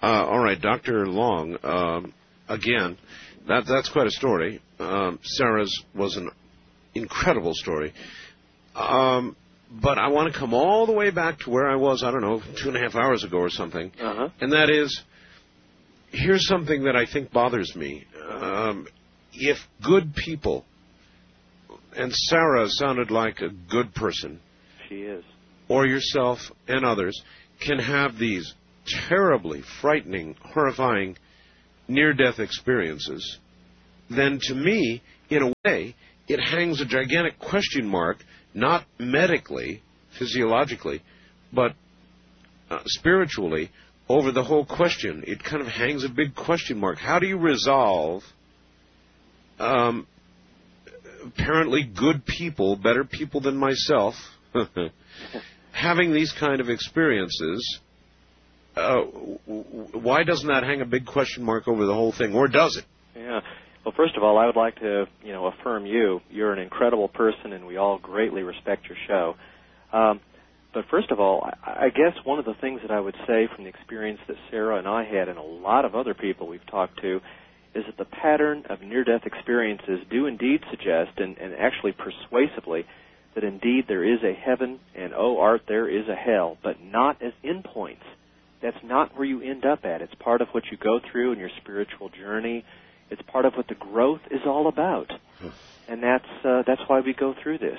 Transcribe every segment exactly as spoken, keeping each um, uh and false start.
Uh, all right, Doctor Long, um, again, that that's quite a story. Um, Sarah's was an incredible story. Um, but I want to come all the way back to where I was, I don't know, two and a half hours ago or something. Uh-huh. And that is, here's something that I think bothers me. Um, if good people, and Sarah sounded like a good person. She is. Or yourself and others can have these terribly frightening, horrifying near-death experiences, then to me, in a way, it hangs a gigantic question mark, not medically, physiologically, but uh, spiritually, over the whole question. It kind of hangs a big question mark. How do you resolve um, apparently good people, better people than myself, having these kind of experiences? Uh, why doesn't that hang a big question mark over the whole thing, or does it? Yeah. Well, first of all, I would like to, you know, affirm you. You're an incredible person, and we all greatly respect your show. Um, but first of all, I, I guess one of the things that I would say from the experience that Sarah and I had, and a lot of other people we've talked to, is that the pattern of near-death experiences do indeed suggest, and, and actually persuasively, that indeed there is a heaven, and, oh, Art, there is a hell, but not as endpoints. That's not where you end up at. It's part of what you go through in your spiritual journey. It's part of what the growth is all about. And that's uh, that's why we go through this.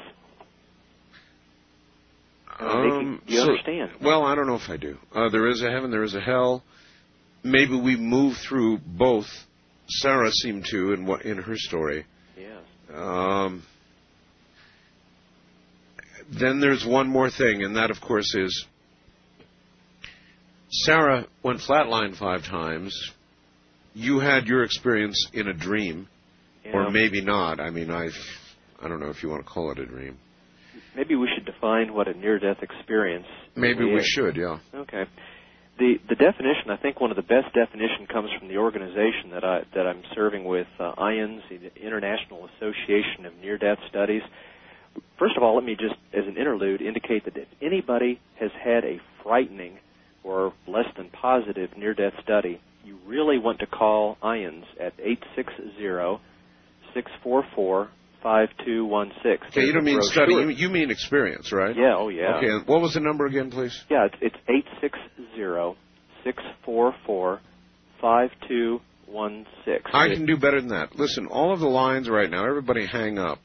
Um, you, you so, understand? Well, I don't know if I do. Uh, there is a heaven, there is a hell. Maybe we move through both. Sarah seemed to in what in her story. Yes. Um, then there's one more thing, and that, of course, is Sarah went flatline five times. You had your experience in a dream, yeah. or maybe not. I mean, I, I don't know if you want to call it a dream. Maybe we should define what a near-death experience Maybe really we is. should, yeah. Okay. The the definition, I think one of the best definition comes from the organization that I that I'm serving with, uh, I A N S, the International Association of Near-Death Studies. First of all, let me just, as an interlude, indicate that if anybody has had a frightening or less than positive near-death study, you really want to call I A N S at eight six zero, six four four, five two one six. Okay, you don't mean study, you, you mean experience, right? Yeah, oh yeah. Okay, what was the number again, please? Yeah, it's, it's eight six zero, six four four, five two one six. I can do better than that. Listen, all of the lines right now, everybody hang up.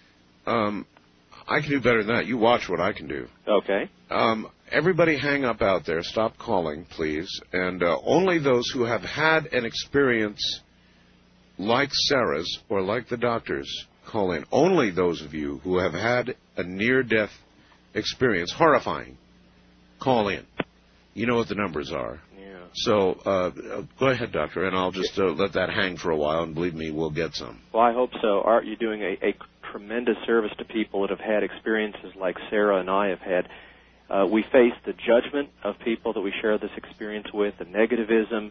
Um, I can do better than that. You watch what I can do. Okay. Um, everybody hang up out there. Stop calling, please. And uh, only those who have had an experience like Sarah's or like the doctor's call in. Only those of you who have had a near-death experience, horrifying, call in. You know what the numbers are. Yeah. So uh, go ahead, Doctor, and I'll just uh, let that hang for a while, and believe me, we'll get some. Well, I hope so. Art, you're doing a, a tremendous service to people that have had experiences like Sarah and I have had. Uh, we face the judgment of people that we share this experience with, the negativism,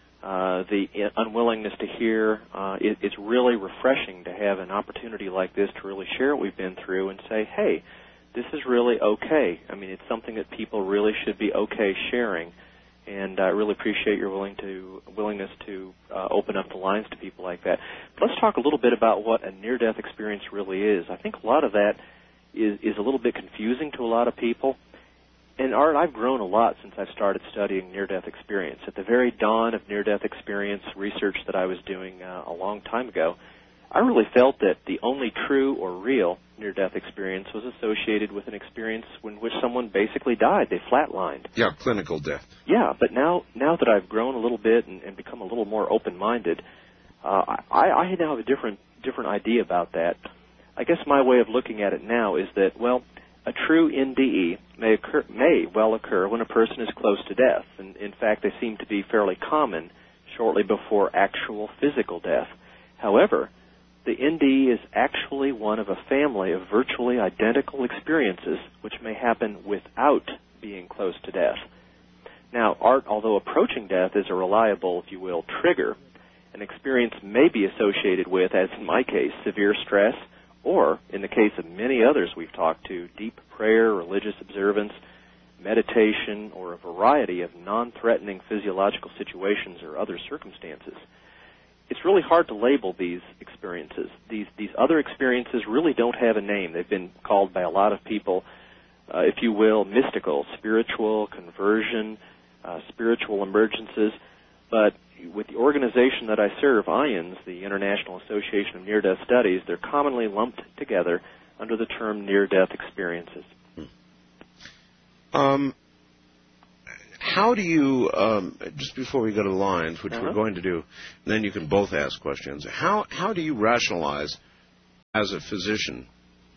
uh, the unwillingness to hear. Uh, it, it's really refreshing to have an opportunity like this to really share what we've been through and say, hey, this is really okay. I mean, it's something that people really should be okay sharing. And I really appreciate your willing to, willingness to uh, open up the lines to people like that. But let's talk a little bit about what a near-death experience really is. I think a lot of that is, is a little bit confusing to a lot of people. And, Art, I've grown a lot since I've started studying near-death experience. At the very dawn of near-death experience research that I was doing uh, a long time ago, I really felt that the only true or real near-death experience was associated with an experience in which someone basically died. They flatlined. Yeah, clinical death. Yeah, but now now that I've grown a little bit and, and become a little more open-minded, uh, I, I now have a different different idea about that. I guess my way of looking at it now is that, well, a true N D E may occur, may well occur when a person is close to death. And in fact, they seem to be fairly common shortly before actual physical death. However, the N D E is actually one of a family of virtually identical experiences which may happen without being close to death. Now, Art, although approaching death is a reliable, if you will, trigger, an experience may be associated with, as in my case, severe stress, or, in the case of many others we've talked to, deep prayer, religious observance, meditation, or a variety of non-threatening physiological situations or other circumstances. It's really hard to label these experiences. These these other experiences really don't have a name. They've been called by a lot of people, uh, if you will, mystical, spiritual, conversion, uh, spiritual emergences. But with the organization that I serve, I A N S, the International Association of Near-Death Studies, they're commonly lumped together under the term near-death experiences. Um, how do you, um, just before we go to the lines, which uh-huh. we're going to do, and then you can both ask questions, how, how do you rationalize, as a physician,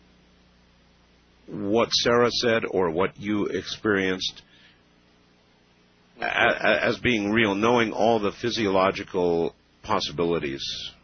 what Sarah said or what you experienced as being real, knowing all the physiological possibilities?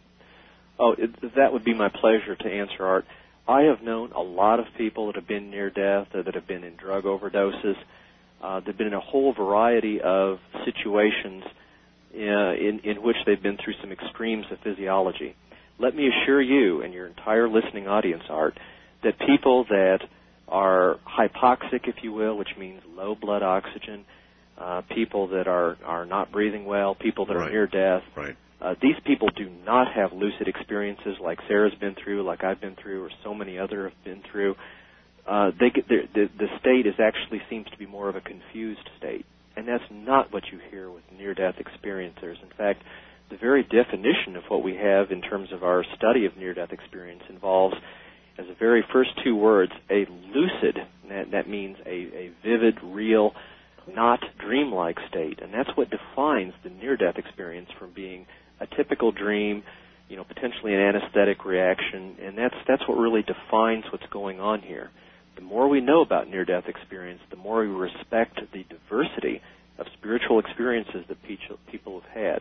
Oh, it, that would be my pleasure to answer, Art. I have known a lot of people that have been near death, or that have been in drug overdoses. Uh, they've been in a whole variety of situations uh, in, in which they've been through some extremes of physiology. Let me assure you and your entire listening audience, Art, that people that are hypoxic, if you will, which means low blood oxygen, Uh, people that are, are not breathing well, people that right. are near death. Right. Uh, these people do not have lucid experiences like Sarah's been through, like I've been through, or so many others have been through. Uh, they get the, the state is actually seems to be more of a confused state, and that's not what you hear with near-death experiencers. In fact, the very definition of what we have in terms of our study of near-death experience involves, as the very first two words, a lucid. That, that means a, a vivid, real, not dreamlike state, and that's what defines the near-death experience from being a typical dream, you know, potentially an anesthetic reaction, and that's that's what really defines what's going on here. The more we know about near-death experience, the more we respect the diversity of spiritual experiences that people have had.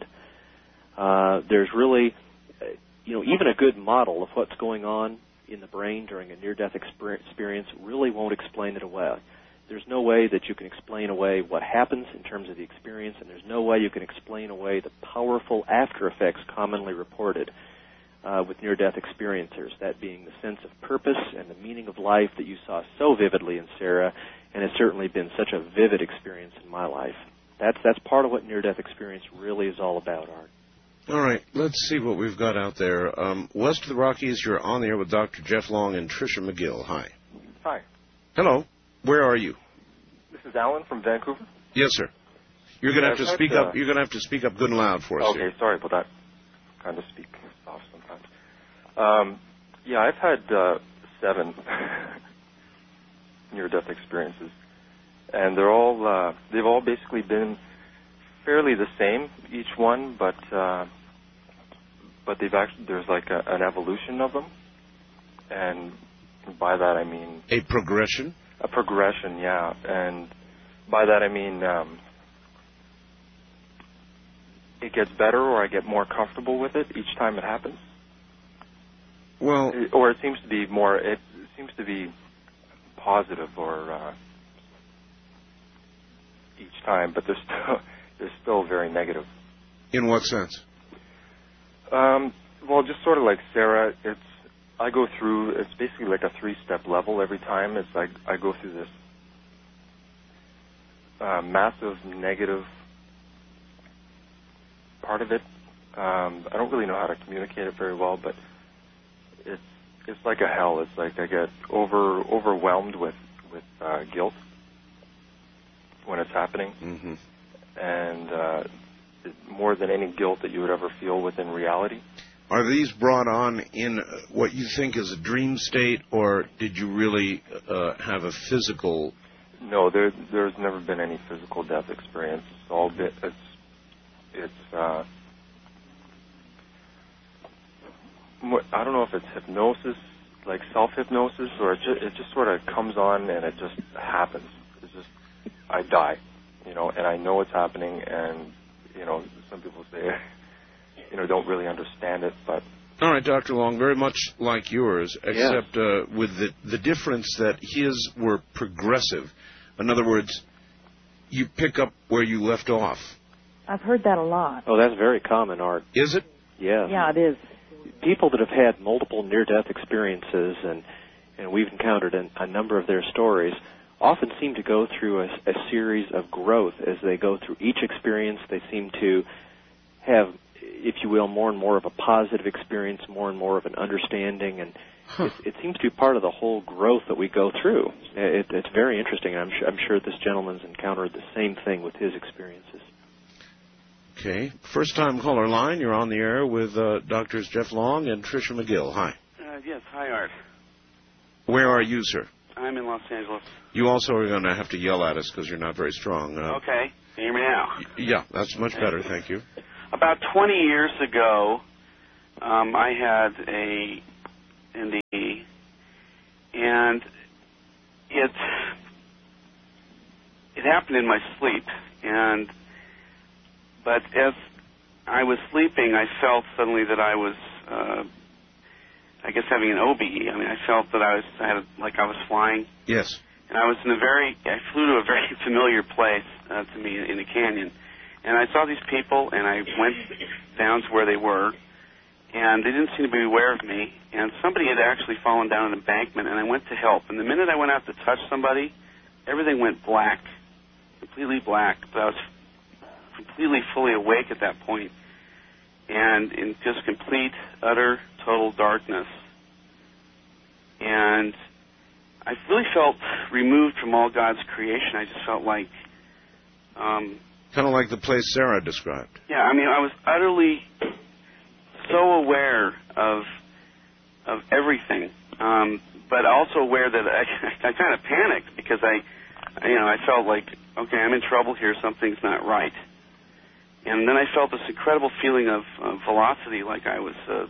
Uh, there's really, you know, even a good model of what's going on in the brain during a near-death experience really won't explain it away. There's no way that you can explain away what happens in terms of the experience, and there's no way you can explain away the powerful after effects commonly reported uh, with near-death experiencers, that being the sense of purpose and the meaning of life that you saw so vividly in Sarah, and has certainly been such a vivid experience in my life. That's that's part of what near-death experience really is all about, Art. All right, let's see what we've got out there. Um, west of the Rockies, you're on the air with Doctor Jeff Long and Tricia McGill. Hi. Hi. Hello. Where are you? This is Alan from Vancouver. Yes, sir. You're going to yeah, have to I've speak had, uh, up. You're going to have to speak up good and loud for us. Okay, here. sorry about that. Kind of speak soft sometimes. Um, yeah, I've had uh, seven near-death experiences, and they're all uh, they've all basically been fairly the same, each one, but uh, but they've actually there's like a, an evolution of them, and by that I mean a progression. A progression, yeah, and by that I mean um, it gets better, or I get more comfortable with it each time it happens. Well, it, or it seems to be more. It seems to be positive, or uh, each time, but they're still they're still very negative. In what sense? Um, well, just sort of like Sarah, it's. I go through, it's basically like a three-step level every time. It's like I go through this uh, massive negative part of it. Um, I don't really know how to communicate it very well, but it's it's like a hell. It's like I get over overwhelmed with with uh, guilt when it's happening, mm-hmm. and uh, it, more than any guilt that you would ever feel within reality. Are these brought on in what you think is a dream state, or did you really uh, have a physical? No, there, there's never been any physical death experience. It's all been, it's, it's. Uh, I don't know if it's hypnosis, like self-hypnosis, or it just, it just sort of comes on and it just happens. It's just, I die, you know, and I know it's happening, and you know, some people say, you know, don't really understand it, but... All right, Doctor Long, very much like yours, except yeah. uh, with the, the difference that his were progressive. In other words, you pick up where you left off. I've heard that a lot. Oh, that's very common, Art. Is it? Yeah. Yeah, it is. People that have had multiple near-death experiences, and, and we've encountered a, a number of their stories, often seem to go through a, a series of growth as they go through each experience. They seem to have, if you will, more and more of a positive experience, more and more of an understanding, and huh. it, it seems to be part of the whole growth that we go through. It, it's very interesting. I'm, su- I'm sure this gentleman's encountered the same thing with his experiences. Okay. First-time caller line. You're on the air with uh, Doctors Jeff Long and Tricia McGill. Hi. Uh, yes. Hi, Art. Where are you, sir? I'm in Los Angeles. You also are going to have to yell at us because you're not very strong. Uh, okay. Can you hear me now? Y- yeah, that's much better. Thank you. About twenty years ago, um, I had a N D E, and it it happened in my sleep. And but as I was sleeping, I felt suddenly that I was, uh, I guess, having an O B E. I mean, I felt that I was, I had, like I was flying. Yes. And I was in a very, I flew to a very familiar place uh, to me in a canyon. And I saw these people, and I went down to where they were, and they didn't seem to be aware of me. And somebody had actually fallen down an embankment, and I went to help. And the minute I went out to touch somebody, everything went black, completely black. But I was completely fully awake at that point, and in just complete, utter, total darkness. And I really felt removed from all God's creation. I just felt like... Um, kind of like the place Sarah described. Yeah, I mean, I was utterly so aware of of everything, um, but also aware that I, I kind of panicked because I, you know, I felt like, okay, I'm in trouble here. Something's not right. And then I felt this incredible feeling of uh, velocity, like I was, uh,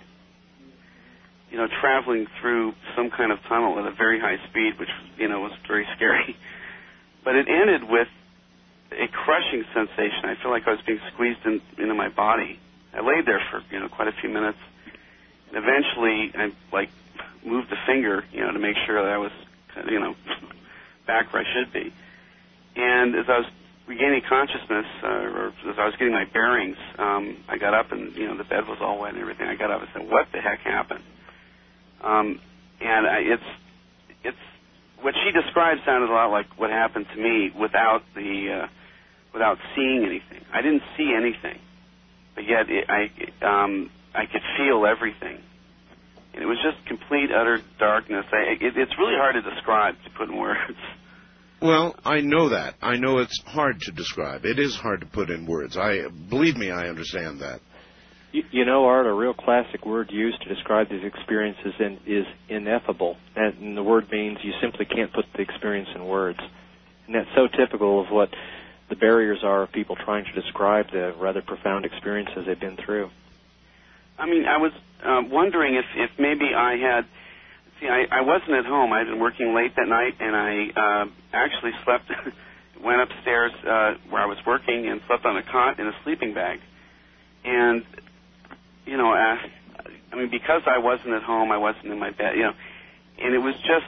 you know, traveling through some kind of tunnel at a very high speed, which, you know, was very scary. But it ended with a crushing sensation. I feel like I was being squeezed in, into my body. I laid there for, you know, quite a few minutes. And eventually, I, like, moved a finger, you know, to make sure that I was, you know, back where I should be. And as I was regaining consciousness, uh, or as I was getting my bearings, um, I got up and, you know, the bed was all wet and everything. I got up and said, what the heck happened? Um, and I, it's, it's, what she described sounded a lot like what happened to me without the, uh, without seeing anything. I didn't see anything, but yet it, I, um, I could feel everything. And it was just complete, utter darkness. I, it, it's really hard to describe, to put in words. Well, I know that. I know it's hard to describe. It is hard to put in words. I believe me, I understand that. You, you know, Art, a real classic word used to describe these experiences in, is ineffable. And the word means you simply can't put the experience in words. And that's so typical of what the barriers are of people trying to describe the rather profound experiences they've been through. I mean, I was uh, wondering if, if maybe I had... See, I, I wasn't at home. I had been working late that night, and I uh, actually slept, went upstairs uh, where I was working and slept on a cot in a sleeping bag. And, you know, uh, I mean, because I wasn't at home, I wasn't in my bed, you know, and it was just,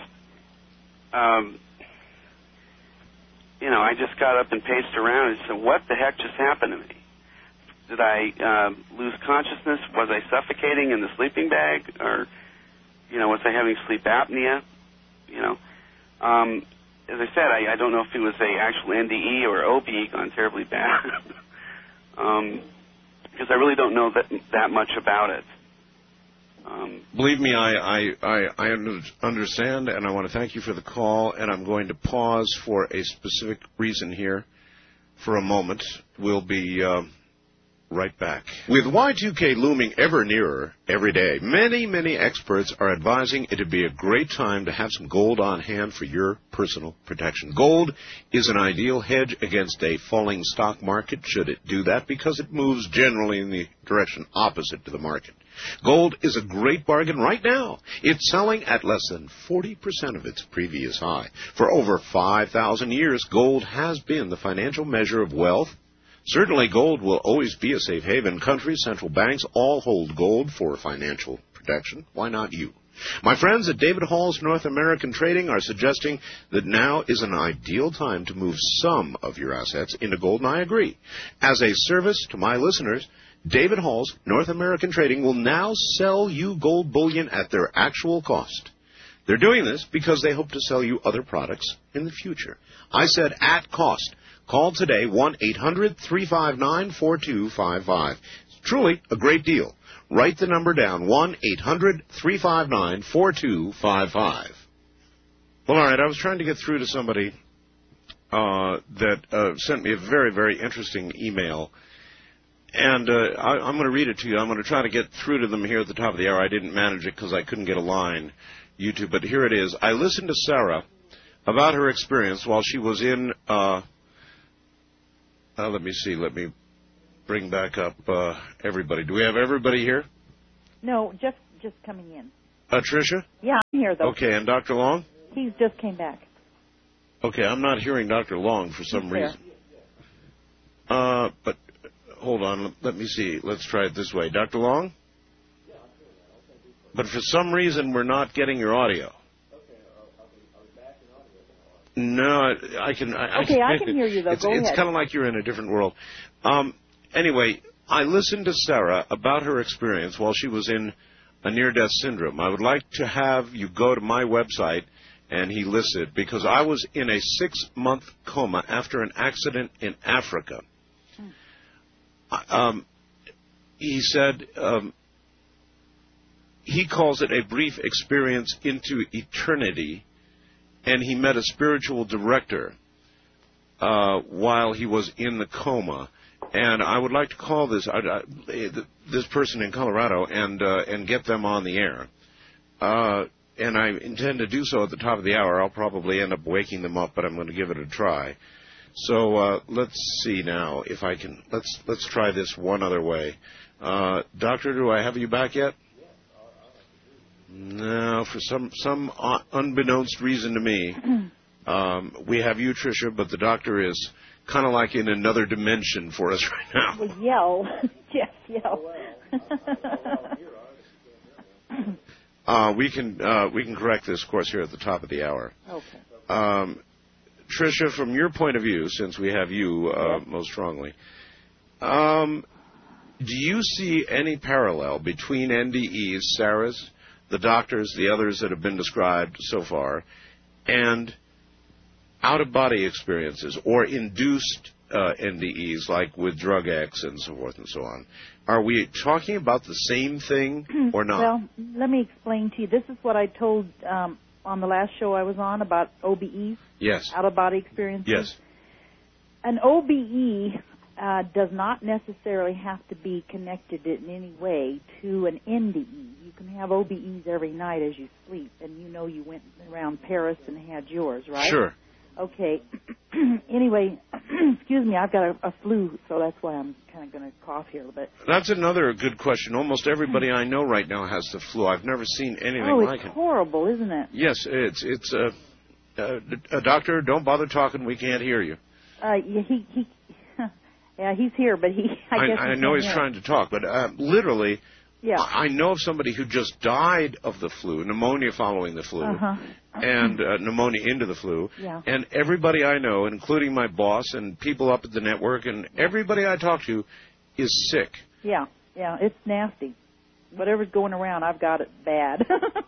um, you know, I just got up and paced around and said, what the heck just happened to me? Did I uh, lose consciousness? Was I suffocating in the sleeping bag? Or, you know, was I having sleep apnea? You know, um, as I said, I, I don't know if it was a actual N D E or O B E gone terribly bad, um, because I really don't know that that much about it. Um, Believe me, I, I, I, I understand, and I want to thank you for the call, and I'm going to pause for a specific reason here for a moment. We'll be... Uh, right back. With Y two K looming ever nearer every day, many, many experts are advising it would be a great time to have some gold on hand for your personal protection. Gold is an ideal hedge against a falling stock market, should it do that, because it moves generally in the direction opposite to the market. Gold is a great bargain right now. It's selling at less than forty percent of its previous high. For over five thousand years, gold has been the financial measure of wealth. Certainly, gold will always be a safe haven. Countries, central banks, all hold gold for financial protection. Why not you? My friends at David Hall's North American Trading are suggesting that now is an ideal time to move some of your assets into gold, and I agree. As a service to my listeners, David Hall's North American Trading will now sell you gold bullion at their actual cost. They're doing this because they hope to sell you other products in the future. I said at cost. Call today, one eight hundred three five nine four two five five. It's truly a great deal. Write the number down, one eight hundred three five nine four two five five. Well, all right, I was trying to get through to somebody uh, that uh, sent me a very, very interesting email. And uh, I, I'm going to read it to you. I'm going to try to get through to them here at the top of the hour. I didn't manage it because I couldn't get a line, YouTube. But here it is. I listened to Sarah about her experience while she was in, uh, uh, let me see, let me bring back up uh, everybody. Do we have everybody here? No, just just coming in. Uh, Tricia? Yeah, I'm here, though. Okay, and Doctor Long? He just came back. Okay, I'm not hearing Doctor Long for some He's reason. Uh, but hold on, let me see. Let's try it this way. Doctor Long? But for some reason, we're not getting your audio. No, I, I can. I, Okay, I, I can hear you, though. It's, Go it's ahead. kind of like you're in a different world. Um, anyway, I listened to Sarah about her experience while she was in a near-death syndrome. I would like to have you go to my website, and he lists it, because I was in a six-month coma after an accident in Africa. Hmm. Um, he said um, he calls it a brief experience into eternity, and he met a spiritual director uh, while he was in the coma. And I would like to call this I, I, this person in Colorado and uh, and get them on the air. Uh, and I intend to do so at the top of the hour. I'll probably end up waking them up, but I'm going to give it a try. So uh, let's see now if I can. Let's let's try this one other way. Uh, Doctor, do I have you back yet? No, for some some unbeknownst reason to me, um, we have you, Tricia, but the doctor is kind of like in another dimension for us right now. Well, yell. Jeff, yell. uh, we can uh, we can correct this, of course, here at the top of the hour. Okay. Um, Tricia, from your point of view, since we have you uh, yes. most strongly, um, do you see any parallel between N D Es, Sarah's, the doctors, the others that have been described so far, and out-of-body experiences or induced uh, N D Es, like with drug X and so forth and so on? Are we talking about the same thing or not? Well, let me explain to you. This is what I told um, on the last show I was on about O B Es. Yes. Out-of-body experiences. Yes. An O B E uh, does not necessarily have to be connected in any way to an N D E. You can have O B Es every night as you sleep, and you know you went around Paris and had yours, right? Sure. Okay. Anyway, excuse me, I've got a, a flu, so that's why I'm kind of going to cough here. But that's another good question. Almost everybody I know right now has the flu. I've never seen anything oh, like it. Oh, it's horrible, isn't it? Yes, it's it's a uh, uh, doctor. Don't bother talking. We can't hear you. Uh, yeah, he he, yeah, he's here, but he. I, I, guess I know he's hear. trying to talk, but uh, literally. Yeah. I know of somebody who just died of the flu, pneumonia following the flu, uh-huh. and uh, pneumonia into the flu. Yeah. And everybody I know, including my boss and people up at the network, and everybody I talk to is sick. Yeah, yeah, it's nasty. Whatever's going around, I've got it bad.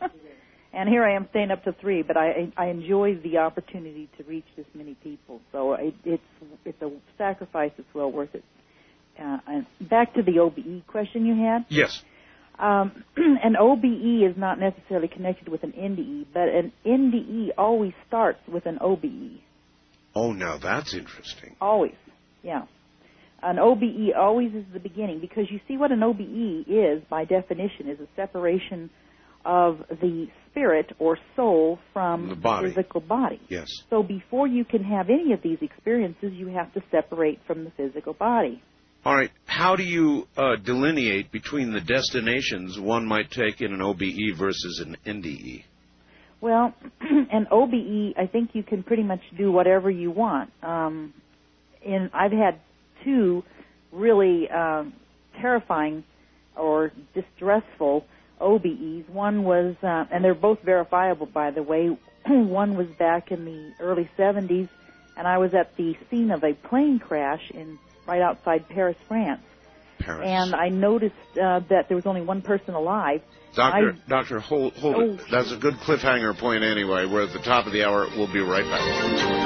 And here I am staying up to three, but I I enjoy the opportunity to reach this many people. So it, it's it's a sacrifice that's well worth it. Uh, and back to the O B E question you had. Yes. Um, an O B E is not necessarily connected with an N D E, but an N D E always starts with an O B E. Oh, now that's interesting. Always, yeah. An O B E always is the beginning, because you see what an O B E is, by definition, is a separation of the spirit or soul from the body. physical body. Yes. So before you can have any of these experiences, you have to separate from the physical body. All right. How do you uh, delineate between the destinations one might take in an O B E versus an N D E? Well, an O B E, I think you can pretty much do whatever you want. Um, and I've had two really um, terrifying or distressful O B Es. One was, uh, and they're both verifiable, by the way. One was back in the early seventies, and I was at the scene of a plane crash in right outside Paris, France. Paris. And I noticed uh, that there was only one person alive. Doctor, I, Doctor, hold, hold oh, it. That's a good cliffhanger point anyway. We're at the top of the hour. We'll be right back.